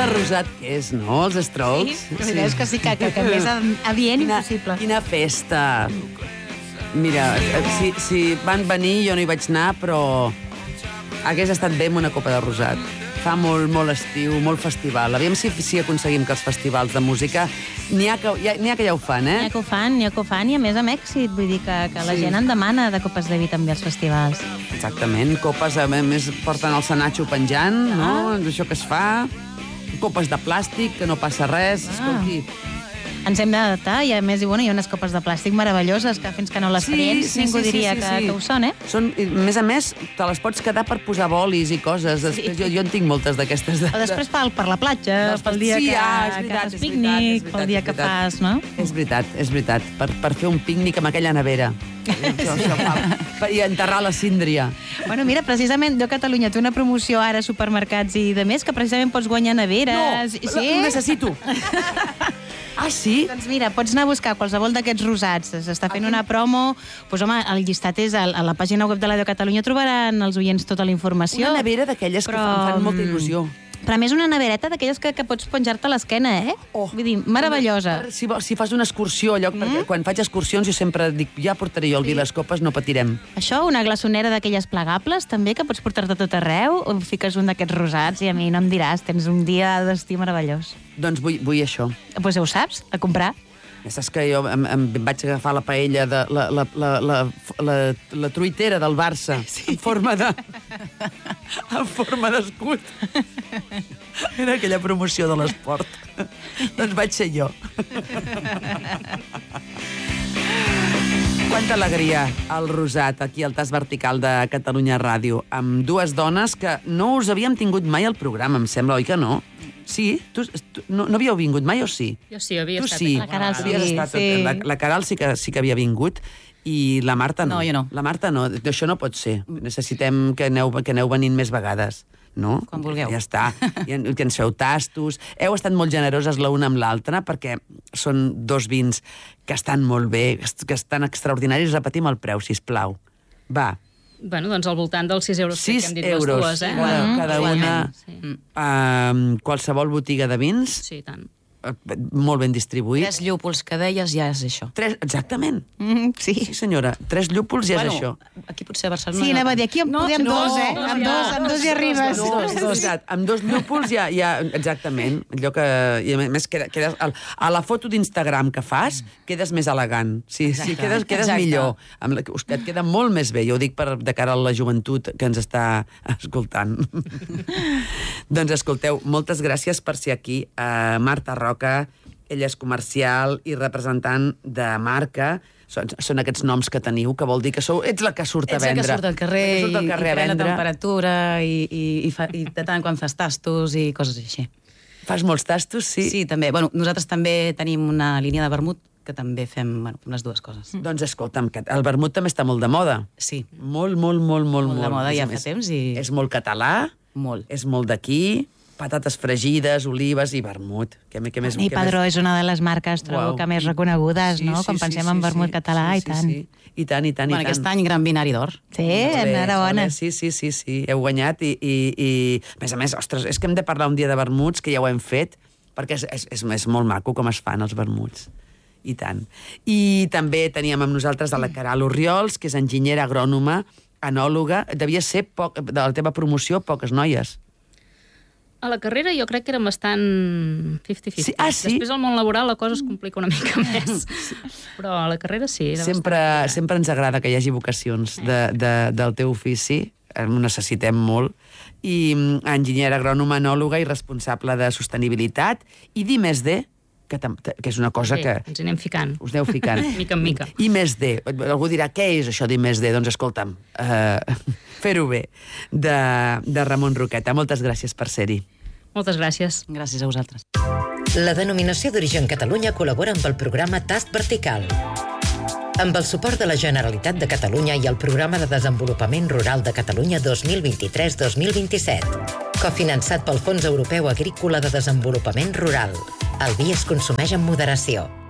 de rosat que és, no, els Strokes? Sí, la veritat és que sí, que més adient impossible. Quina festa. Mira, si van venir jo no hi vaig anar, però hagués estat bé amb una copa de rosat. Fa molt estiu, molt festival. Aviam si aconseguim que els festivals de música... N'hi ha que ja ho fan, eh? N'hi ha que ho fan, i a més amb èxit. Vull dir que la gent en demana de copes de vi també als festivals. Exactament. Copes, a més, porten el sanatxo penjant, no? Això que es fa. Copes de plàstic, que no passa res. Escolti... Ens hem d'adaptar, i a més, hi ha unes copes de plàstic meravelloses que fins que no les prens ningú diria que ho són, eh? A més, te les pots quedar per posar bolis i coses. Jo en tinc moltes d'aquestes. O després per la platja, pel dia que fas pícnic, pel dia que fas, no? És veritat. Per fer un pícnic amb aquella nevera. I enterrar la síndria. Bueno, mira, precisament, jo a Catalunya té una promoció ara a supermercats i de més, que precisament pots guanyar neveres. No, ho necessito. Ah, sí? Doncs mira, pots anar a buscar qualsevol d'aquests rosats. S'està fent una promo. Doncs home, el llistat és a la pàgina web de la de Catalunya, trobaran els oients tota la informació. Una nevera d'aquelles que fan molta il·lusió. Però a més una nevereta d'aquelles que pots penjar-te a l'esquena, eh? Vull dir, meravellosa. Si fas una excursió, perquè quan faig excursions jo sempre dic, ja portaré jo el vi, les copes no patirem. Això, una glaçonera d'aquelles plegables, també, que pots portar-te tot arreu, o fiques un d'aquests rosats i a mi no em diràs, tens un dia d'estiu meravellós. Doncs vull això. Doncs ja ho saps, a comprar. Ja saps que jo em vaig agafar la paella, la truitera del Barça, en forma d'escut. Era aquella promoció de l'esport. Doncs vaig ser jo. Quanta alegria el rosat aquí al Tas Vertical de Catalunya Ràdio, amb dues dones que no us havíem tingut mai al programa, em sembla, oi que no? Sí? No havíeu vingut mai o sí? Jo sí, havia estat. La Caral sí. La Caral sí que havia vingut i la Marta no. No, jo no. La Marta no. Això no pot ser. Necessitem que aneu venint més vegades. No? Quan vulgueu. Ja està. I ens feu tastos. Heu estat molt generoses l'una amb l'altra perquè són dos vins que estan molt bé, que estan extraordinaris. Repetim el preu, sisplau. Va. Bueno, doncs al voltant dels 6 euros. 6 euros. Cada una. Sí. Qualsevol botiga de vins. Sí, tant. Molt ben distribuït. 3 llúpols que deies ja és això. 3, exactament. Sí. Sí, senyora. 3 llúpols ja és això. Aquí potser a Barcelona... Sí, anava a dir, aquí en podem dos, eh? Amb dos hi arribes. No, és veritat. Amb 2 llúpols ja exactament. Allò que... I a més, quedes, a la foto d'Instagram que fas, quedes més elegant. Sí, quedes millor. Et queda molt més bé. Jo ho dic de cara a la joventut que ens està escoltant. Doncs escolteu, moltes gràcies per ser aquí. Marta Roca, ella és comercial i representant de marca. Són aquests noms que teniu, que vol dir que ets la que surt a vendre. Ets la que surt al carrer i pren la temperatura i de tant quan fas tastos i coses així. Fas molts tastos, sí? Sí, també. Bueno, nosaltres també tenim una línia de vermut que també fem unes dues coses. Doncs escolta'm, el vermut també està molt de moda. Sí. Molt de moda, ja fa temps. És molt català, és molt d'aquí, patates fregides, olives i vermut. I Padró és una de les marques, trobo, que més reconegudes, no? Quan pensem en vermut català, i tant. I tant. Bueno, aquest any Gran Binari d'Or. Sí, enhorabona. Sí, heu guanyat i a més, ostres, és que hem de parlar un dia de vermuts, que ja ho hem fet, perquè és molt maco com es fan els vermuts. I tant. I també teníem amb nosaltres a la Caral Orriols, que és enginyera agrònoma, enòloga. Devia ser, de la teva promoció, poques noies. A la carrera jo crec que érem bastant 50-50. Sí? Després al món laboral la cosa es complica una mica més. Però a la carrera sí. Sempre ens agrada que hi hagi vocacions del teu ofici. Ho necessitem molt. I enginyera agrònoma, enòloga i responsable de sostenibilitat. I d'I+D, que és una cosa que... Ens hi anem ficant. Us aneu ficant. Mica en mica. I+D. Algú dirà, què és això d'I+D? Doncs escolta'm, fer-ho bé, de Ramon Roqueta. Moltes gràcies per ser-hi. Moltes gràcies. Gràcies a vosaltres. La denominació d'origen Catalunya col·labora amb el programa Tast Vertical. Amb el suport de la Generalitat de Catalunya i el Programa de Desenvolupament Rural de Catalunya 2023-2027. Cofinançat pel Fons Europeu Agrícola de Desenvolupament Rural. El vi es consumeix amb moderació.